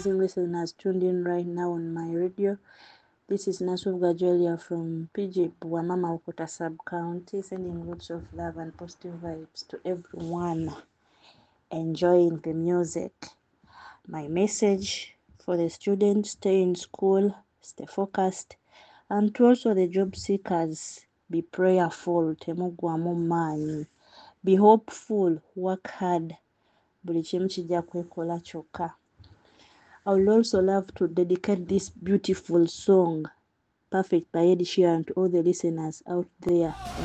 amazing listeners tuned in right now on my radio. This is Nasu Gajolia from PG Buamama Okota Sub-County, sending lots of love and positive vibes to everyone enjoying the music. My message for the students: stay in school, stay focused, and to also the job seekers, be prayerful, temugwamu maanyi, be hopeful, work hard, buli kimu kijja kwekola kyokka. I would also love to dedicate this beautiful song, Perfect by Ed Sheeran, to all the listeners out there.